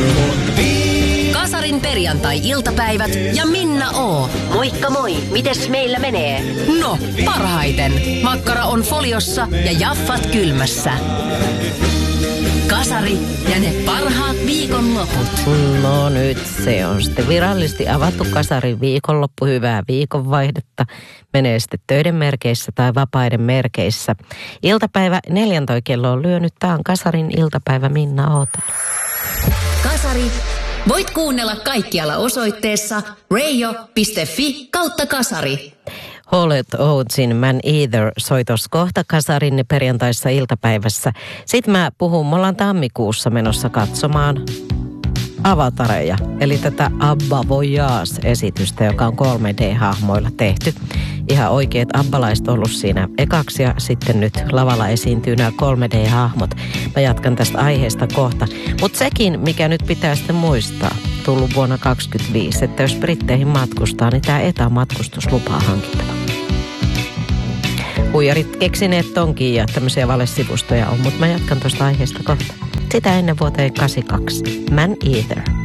Kasarin perjantai-iltapäivät ja Minna O. Moikka moi, mites meillä menee? No, parhaiten. Makkara on foliossa ja jaffat kylmässä. Kasari ja ne parhaat viikonloput. No nyt se on sitten virallisesti avattu Kasarin viikonloppu. Hyvää viikonvaihdetta. Menee sitten töiden merkeissä tai vapaiden merkeissä. Iltapäivä 14 kello on lyönyt. Tää on Kasarin iltapäivä Minna Oota. Kasari. Voit kuunnella kaikkialla osoitteessa radio.fi/kasari. Hall & Oatesin Man Eater soitos kohta Kasarin perjantaissa iltapäivässä. Sitten mä puhun, me ollaan tammikuussa menossa katsomaan avatareja, eli tätä Abba Voyage-esitystä, joka on 3D-hahmoilla tehty. Ihan oikeat abbalaiset ollut siinä ekaksi ja sitten nyt lavalla esiintyy nämä 3D-hahmot. Mä jatkan tästä aiheesta kohta. Mutta sekin, mikä nyt pitää sitten muistaa, tullut vuonna 2025, että jos Britteihin matkustaa, niin tämä etämatkustuslupa on hankittava. Huijarit keksineet tonkin ja tämmöisiä valesivustoja on, mutta mä jatkan tuosta aiheesta kohta. Sitä ennen vuoteen 82. Man Eater.